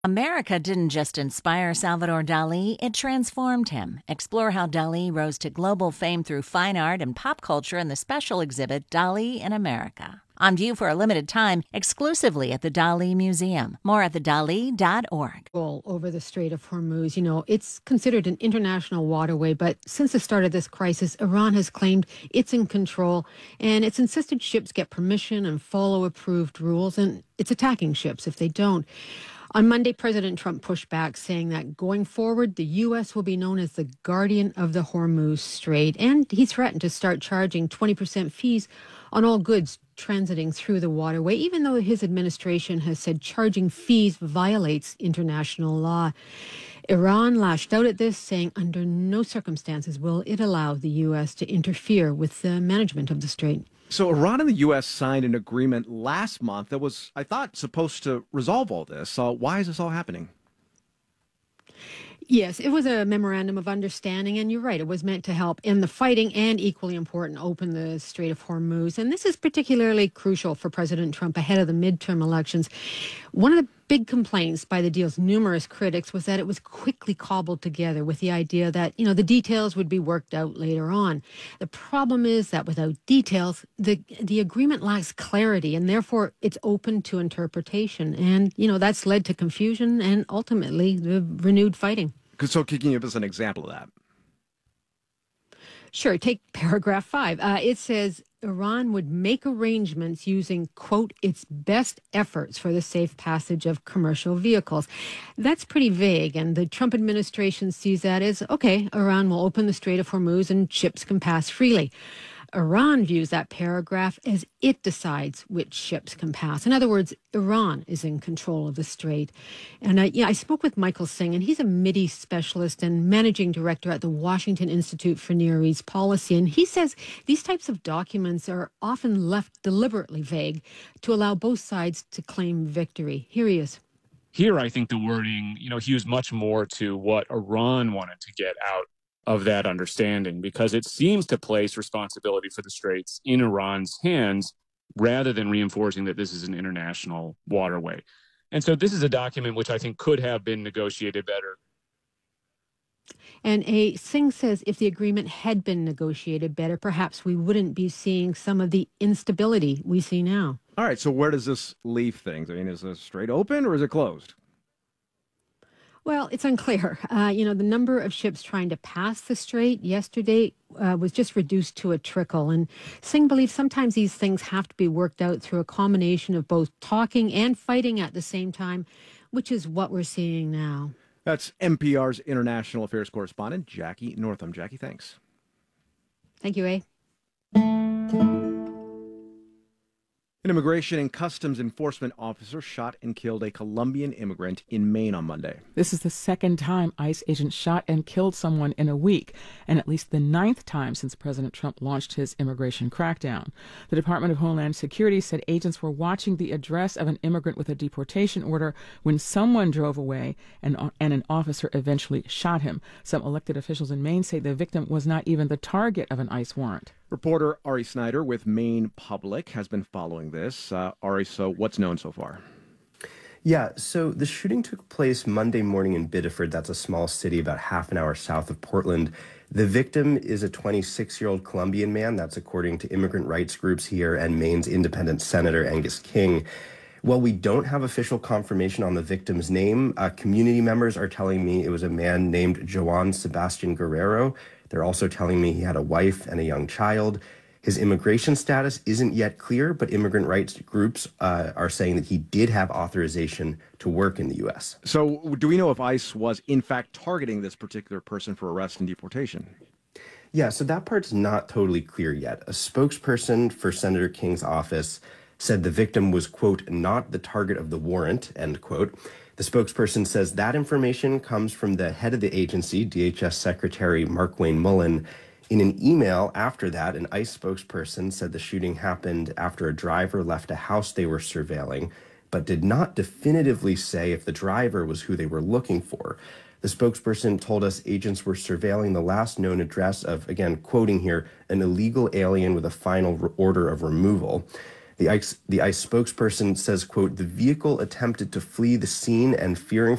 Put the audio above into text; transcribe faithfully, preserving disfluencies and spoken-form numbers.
America didn't just inspire Salvador Dali, it transformed him. Explore how Dali rose to global fame through fine art and pop culture in the special exhibit Dali in America. On view for a limited time, exclusively at the Dali Museum. More at the dali dot org. Over the Strait of Hormuz. You know, it's considered an international waterway, but since the start of this crisis, Iran has claimed it's in control, and it's insisted ships get permission and follow approved rules, and it's attacking ships if they don't. On Monday, President Trump pushed back, saying that going forward, the U S will be known as the guardian of the Hormuz Strait. And he threatened to start charging twenty percent fees on all goods transiting through the waterway, even though his administration has said charging fees violates international law. Iran lashed out at this, saying under no circumstances will it allow the U S to interfere with the management of the strait. So Iran and the U S signed an agreement last month that was, I thought, supposed to resolve all this. Uh, why is this all happening? Yes, it was a memorandum of understanding, and you're right, it was meant to help end the fighting and, equally important, open the Strait of Hormuz. And this is particularly crucial for President Trump ahead of the midterm elections. One of the big complaints by the deal's numerous critics was that it was quickly cobbled together with the idea that, you know, the details would be worked out later on. The problem is that without details, the the agreement lacks clarity, and therefore it's open to interpretation. And, you know, that's led to confusion and ultimately the renewed fighting. So can you give us an example of that? Sure. Take paragraph five. Uh, it says Iran would make arrangements using, quote, its best efforts for the safe passage of commercial vehicles. That's pretty vague, and the Trump administration sees that as, okay, Iran will open the Strait of Hormuz and ships can pass freely. Iran views that paragraph as it decides which ships can pass. In other words, Iran is in control of the strait. And I, yeah, I spoke with Michael Singh, and he's a Middle East specialist and managing director at the Washington Institute for Near East Policy. And he says these types of documents are often left deliberately vague to allow both sides to claim victory. Here he is. Here, I think the wording, you know, hews much more to what Iran wanted to get out of that understanding, because it seems to place responsibility for the straits in Iran's hands rather than reinforcing that this is an international waterway. And so this is a document which I think could have been negotiated better. And a Singh says if the agreement had been negotiated better, perhaps we wouldn't be seeing some of the instability we see now. All right, so where does this leave things? I mean, is the strait open or is it closed? Well, it's unclear. Uh, you know, the number of ships trying to pass the strait yesterday uh, was just reduced to a trickle. And Singh believes sometimes these things have to be worked out through a combination of both talking and fighting at the same time, which is what we're seeing now. That's N P R's international affairs correspondent, Jackie Northam. Jackie, thanks. Thank you, A. An immigration and customs enforcement officer shot and killed a Colombian immigrant in Maine on Monday. This is the second time ICE agents shot and killed someone in a week, and at least the ninth time since President Trump launched his immigration crackdown. The Department of Homeland Security said agents were watching the address of an immigrant with a deportation order when someone drove away and, and an officer eventually shot him. Some elected officials in Maine say the victim was not even the target of an ICE warrant. Reporter Ari Snyder with Maine Public has been following this. Uh, Ari, so what's known so far? Yeah, so the shooting took place Monday morning in Biddeford. That's a small city about half an hour south of Portland. The victim is a twenty-six-year-old Colombian man. That's according to immigrant rights groups here and Maine's independent Senator Angus King. While we don't have official confirmation on the victim's name, uh, community members are telling me it was a man named Joan Sebastian Guerrero. They're also telling me he had a wife and a young child. His immigration status isn't yet clear, but immigrant rights groups uh, are saying that he did have authorization to work in the U S. So do we know if ICE was in fact targeting this particular person for arrest and deportation? Yeah, so that part's not totally clear yet. A spokesperson for Senator King's office said the victim was, quote, not the target of the warrant, end quote. The spokesperson says that information comes from the head of the agency, D H S Secretary Markwayne Mullen. In an email after that, an ICE spokesperson said the shooting happened after a driver left a house they were surveilling, but did not definitively say if the driver was who they were looking for. The spokesperson told us agents were surveilling the last known address of, again, quoting here, an illegal alien with a final order of removal. The ICE, the ICE spokesperson says, quote, the vehicle attempted to flee the scene and fearing